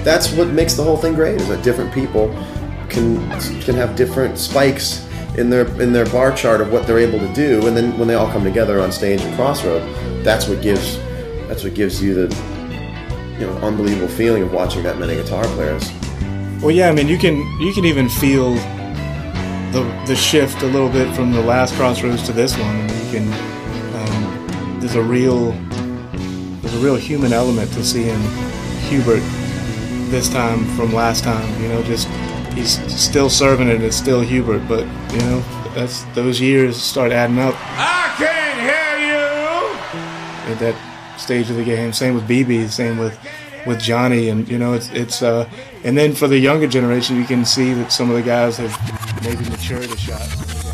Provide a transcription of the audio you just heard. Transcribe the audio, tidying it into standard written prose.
that's what makes the whole thing great, is that different people can have different spikes in their bar chart of what they're able to do, and then when they all come together on stage at Crossroad, that's what gives you the unbelievable feeling of watching that many guitar players. Well, yeah, I mean, you can even feel the shift a little bit from the last Crossroads to this one. I mean, you can there's a real human element to seeing Hubert this time from last time. Just he's still serving it. It's still Hubert, but that's those years start adding up. I can't hear you. At that stage of the game, same with BB, same with Johnny, and it's and then for the younger generation, you can see that some of the guys have maybe matured a shot.